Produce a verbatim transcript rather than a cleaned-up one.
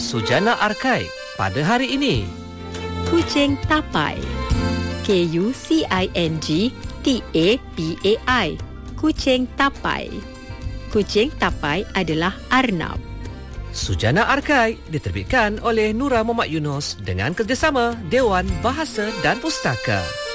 Sujana Arkai pada hari ini. Kucing tapai. K U C I N G T A P A I. Kucing tapai. Kucing tapai adalah arnab. Sujana Arkai diterbitkan oleh Nura Muhammad Yunus dengan kerjasama Dewan Bahasa dan Pustaka.